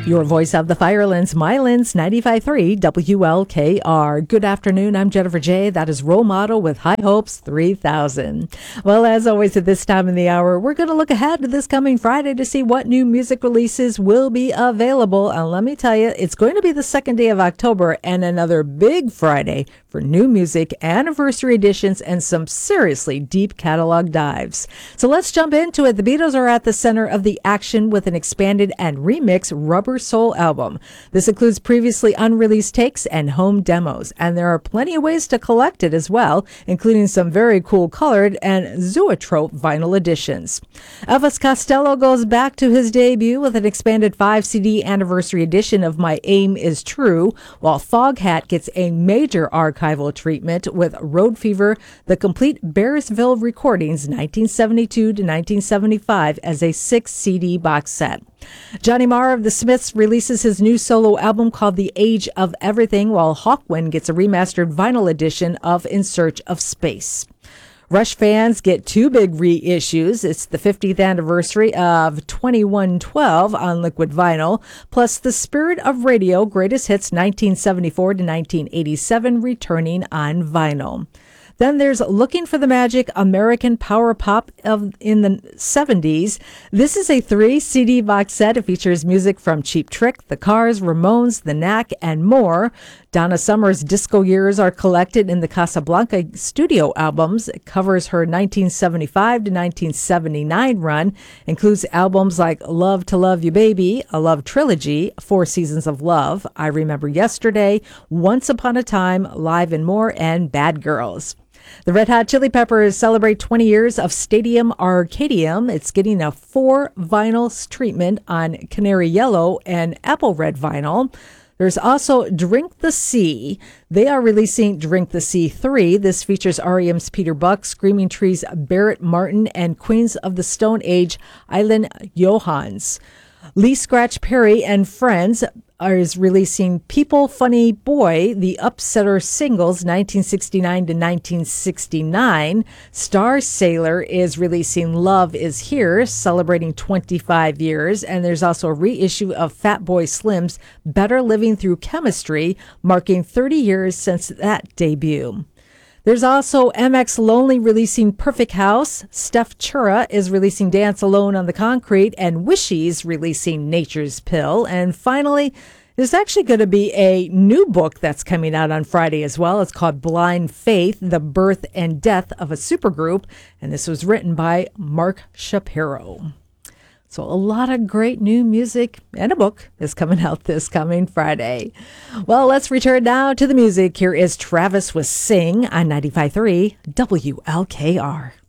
Your voice of the Firelands, Mylands 95.3 WLKR. Good afternoon. I'm Jennifer J. That is Role Model with High Hopes 3000. Well, as always at this time in the hour, we're going to look ahead to this coming Friday to see what new music releases will be available. And let me tell you, it's going to be the second day of October and another big Friday for new music, anniversary editions, and some seriously deep catalog dives. So let's jump into it. The Beatles are at the center of the action with an expanded and remixed Rubber Soul album. This includes previously unreleased takes and home demos, and there are plenty of ways to collect it as well, including some very cool colored and zoetrope vinyl editions. Elvis Costello goes back to his debut with an expanded 5-CD anniversary edition of My Aim Is True, while Foghat gets a major archival treatment with Road Fever, the complete Bearsville recordings 1972 to 1975 as a 6-CD box set. Johnny Marr of the Smiths releases his new solo album called The Age of Everything, while Hawkwind gets a remastered vinyl edition of In Search of Space. Rush fans get two big reissues. It's the 50th anniversary of 2112 on liquid vinyl, plus The Spirit of Radio Greatest Hits 1974 to 1987 returning on vinyl. Then there's Looking for the Magic American Power Pop in the 70s. This is a 3-CD box set. It features music from Cheap Trick, The Cars, Ramones, The Knack, and more. Donna Summer's disco years are collected in the Casablanca studio albums. It covers her 1975 to 1979 run, includes albums like Love to Love You Baby, a Love Trilogy, 4 Seasons of Love, I Remember Yesterday, Once Upon a Time, Live and More, and Bad Girls. The Red Hot Chili Peppers celebrate 20 years of Stadium Arcadium. It's getting a 4 vinyl treatment on Canary Yellow and Apple Red vinyl. There's also Drink the Sea. They are releasing Drink the Sea 3. This features R.E.M's Peter Buck, Screaming Trees' Barrett Martin, and Queens of the Stone Age, Eileen Johans. Lee Scratch Perry and Friends is releasing People Funny Boy, the Upsetter Singles 1969 to 1969. Star Sailor is releasing Love Is Here, celebrating 25 years. And there's also a reissue of Fatboy Slim's Better Living Through Chemistry, marking 30 years since that debut. There's also MX Lonely releasing Perfect House. Steph Chura is releasing Dance Alone on the Concrete, and Wishy's releasing Nature's Pill. And finally, there's actually going to be a new book that's coming out on Friday as well. It's called Blind Faith, The Birth and Death of a Supergroup, and this was written by Mark Shapiro. So a lot of great new music and a book is coming out this coming Friday. Well, let's return now to the music. Here is Travis with Sing on 95.3 WLKR.